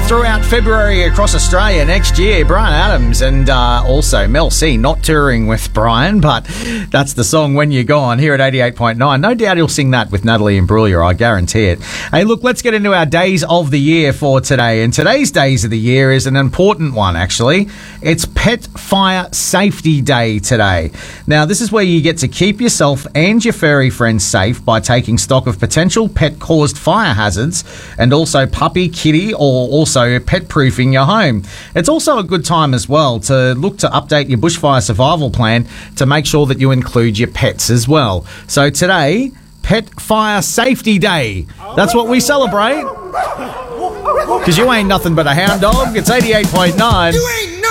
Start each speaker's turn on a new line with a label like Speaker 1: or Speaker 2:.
Speaker 1: throughout February across Australia next year. Bryan Adams and also Mel C, not touring with Bryan, but that's the song When You're Gone here at 88.9. No doubt he'll sing that with Natalie Imbruglia, I guarantee it. Hey, look, let's get into our days of the year for today. And today's days of the year is an important one, actually. It's Pet Fire Safety Day today. Now, this is where you get to keep yourself and your furry friends safe by taking stock of potential pet-caused fire hazards and also puppy, kitty, or also pet-proofing your home. It's also a good time as well to look to update your bushfire survival plan to make sure that you include your pets as well. So today, Pet Fire Safety Day. That's what we celebrate. Because you ain't nothing but a hound dog. It's 88.9.